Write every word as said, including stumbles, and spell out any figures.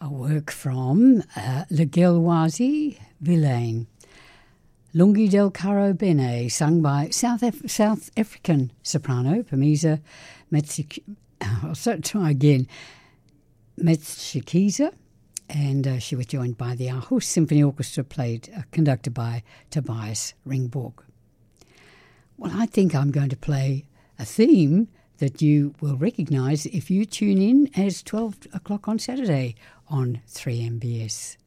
a work from uh, Le Gilloise Villain. Lungi del Caro Bene, sung by South Af- South African soprano Pamisa Metsik. I'll try again. Metsikiza, and uh, she was joined by the Aarhus Symphony Orchestra, played uh, conducted by Tobias Ringborg. Well, I think I'm going to play a theme that you will recognise if you tune in as twelve o'clock on Saturday on three M B S.